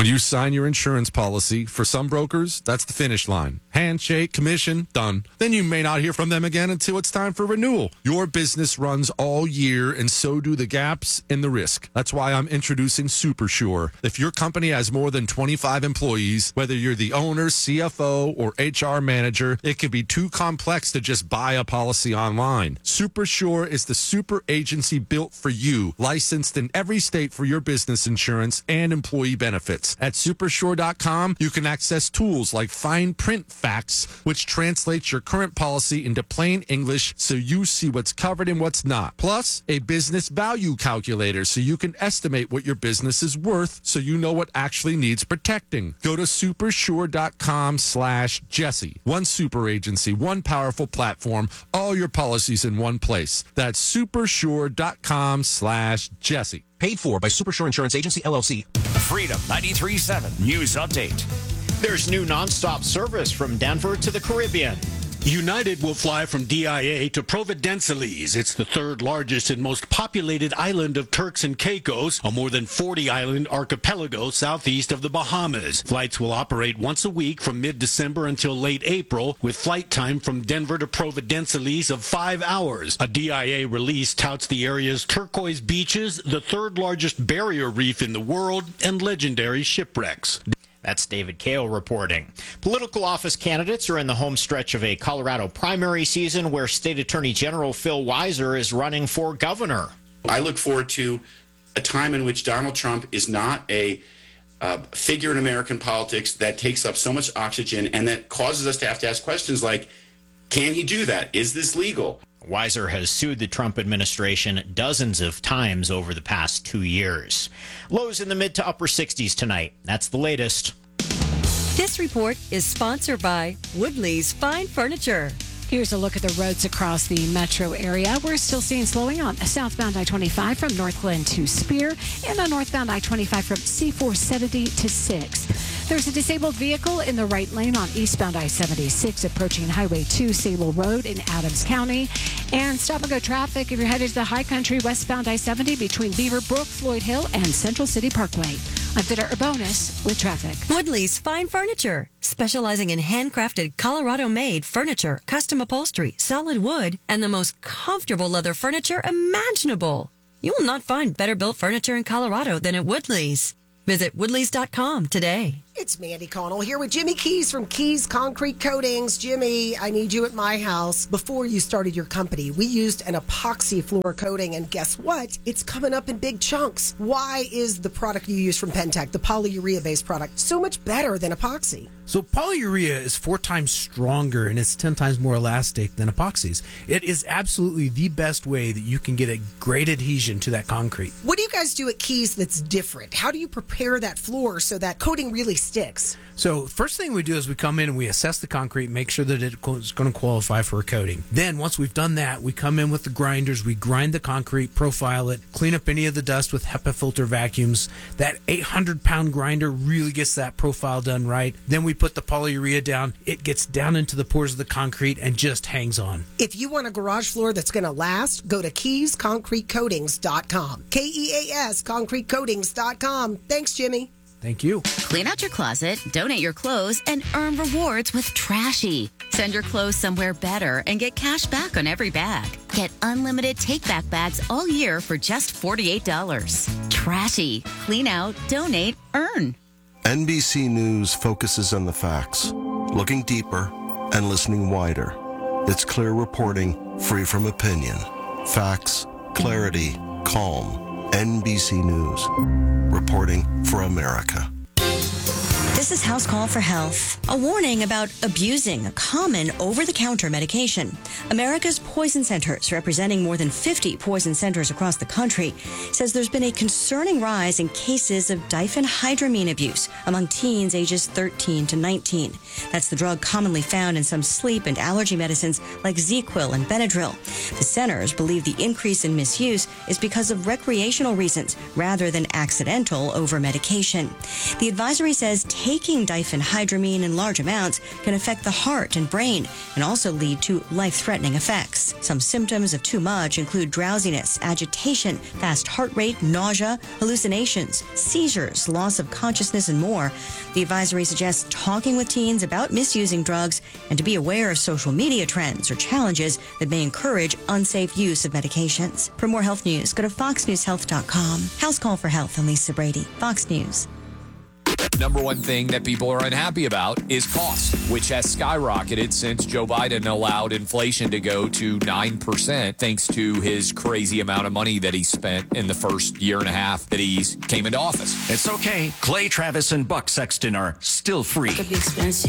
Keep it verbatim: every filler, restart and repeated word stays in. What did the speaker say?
When you sign your insurance policy, for some brokers, that's the finish line. Handshake, commission, done. Then you may not hear from them again until it's time for renewal. Your business runs all year, and so do the gaps and the risk. That's why I'm introducing SuperSure. If your company has more than twenty-five employees, whether you're the owner, C F O, or H R manager, it can be too complex to just buy a policy online. SuperSure is the super agency built for you, licensed in every state for your business insurance and employee benefits. At supersure dot com, you can access tools like fine print facts, which translates your current policy into plain English so you see what's covered and what's not. Plus, a business value calculator so you can estimate what your business is worth so you know what actually needs protecting. Go to supersure dot com slash Jesse. One super agency, one powerful platform, all your policies in one place. That's supersure dot com slash Jesse. Paid for by Supersure Insurance Agency, L L C. Freedom ninety-three point seven News Update. There's new nonstop service from Denver to the Caribbean. United will fly from D I A to Providenciales. It's the third largest and most populated island of Turks and Caicos, a more than forty island archipelago southeast of the Bahamas. Flights will operate once a week from mid-December until late April, with flight time from Denver to Providenciales of five hours. A D I A release touts the area's turquoise beaches, the third largest barrier reef in the world, and legendary shipwrecks. That's David Kale reporting. Political office candidates are in the home stretch of a Colorado primary season where State Attorney General Phil Weiser is running for governor. I look forward to a time in which Donald Trump is not a uh, figure in American politics that takes up so much oxygen and that causes us to have to ask questions like, can he do that? Is this legal? Weiser has sued the Trump administration dozens of times over the past two years. Lows in the mid to upper sixties tonight. That's the latest. This report is sponsored by Woodley's Fine Furniture. Here's a look at the roads across the metro area. We're still seeing slowing on southbound I twenty-five from North Glen to Spear and on northbound I twenty-five from C four seventy to six. There's a disabled vehicle in the right lane on eastbound I seventy-six approaching Highway two Sable Road in Adams County. And stop-and-go traffic if you're headed to the High Country westbound I seventy between Beaver Brook, Floyd Hill, and Central City Parkway. I'm Vida Urbonis with traffic. Woodley's Fine Furniture, specializing in handcrafted, Colorado-made furniture, custom upholstery, solid wood, and the most comfortable leather furniture imaginable. You will not find better-built furniture in Colorado than at Woodley's. Visit woodleys dot com today. It's Mandy Connell here with Jimmy Keys from Keys Concrete Coatings. Jimmy, I need you at my house. Before you started your company, we used an epoxy floor coating, and guess what? It's coming up in big chunks. Why is the product you use from Pentec, the polyurea-based product, so much better than epoxy? So polyurea is four times stronger and it's ten times more elastic than epoxies. It is absolutely the best way that you can get a great adhesion to that concrete. What do you guys do at Keys that's different? How do you prepare that floor so that coating really sticks? So first thing we do is we come in and we assess the concrete, make sure that it's going to qualify for a coating. Then once we've done that, we come in with the grinders, we grind the concrete, profile it, clean up any of the dust with HEPA filter vacuums. That eight hundred pound grinder really gets that profile done right. Then we put the polyurea down. It gets down into the pores of the concrete and just hangs on. If you want a garage floor that's going to last, go to keys concrete coatings dot com. K E A S concrete coatings dot com. Thanks, Jimmy. Thank you. Clean out your closet, donate your clothes, and earn rewards with Trashy. Send your clothes somewhere better and get cash back on every bag. Get unlimited take-back bags all year for just forty-eight dollars. Trashy. Clean out, donate, earn. N B C News focuses on the facts, looking deeper and listening wider. It's clear reporting, free from opinion. Facts, clarity, calm. N B C News. Reporting for America. This is House Call for Health. A warning about abusing a common over-the-counter medication. America's Poison Centers, representing more than fifty poison centers across the country, says there's been a concerning rise in cases of diphenhydramine abuse among teens ages thirteen to nineteen. That's the drug commonly found in some sleep and allergy medicines like ZzzQuil and Benadryl. The centers believe the increase in misuse is because of recreational reasons rather than accidental over-medication. The advisory says taking diphenhydramine in large amounts can affect the heart and brain and also lead to life-threatening effects. Some symptoms of too much include drowsiness, agitation, fast heart rate, nausea, hallucinations, seizures, loss of consciousness, and more. The advisory suggests talking with teens about misusing drugs and to be aware of social media trends or challenges that may encourage unsafe use of medications. For more health news, go to fox news health dot com. House Call for Health, I'm Lisa Brady, Fox News. Number one thing that people are unhappy about is cost, which has skyrocketed since Joe Biden allowed inflation to go to nine percent thanks to his crazy amount of money that he spent in the first year and a half that he came into office. It's okay. Clay Travis and Buck Sexton are still free. Could be expensive.